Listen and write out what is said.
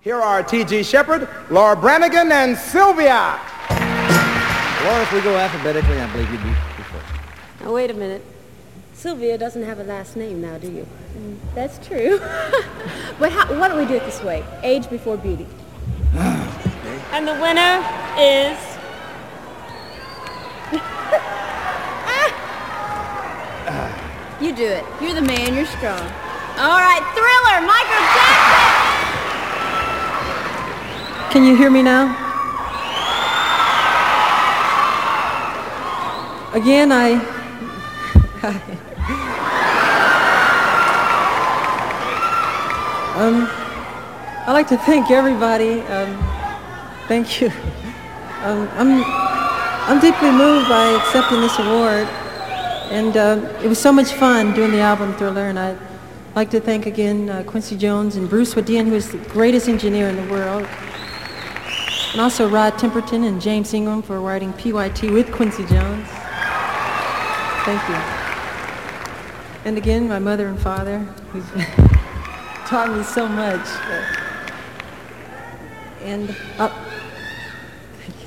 Here are T.G. Shepherd, Laura Branigan, and Sylvia. Laura, if we go alphabetically, I believe you'd be first. Now, wait a minute. Sylvia doesn't have a last name now, do you? That's true. But why don't we do it this way? Age before beauty. Okay. And the winner is... You do it. You're the man. You're strong. All right, Thriller, Michael Jackson! Can you hear me now? Again, I'd like to thank everybody. Thank you. I'm deeply moved by accepting this award, and it was so much fun doing the album Thriller. And I'd like to thank again Quincy Jones and Bruce Waddian, who is the greatest engineer in the world, and also Rod Temperton and James Ingram for writing PYT with Quincy Jones. Thank you. And again, my mother and father, who's taught me so much. And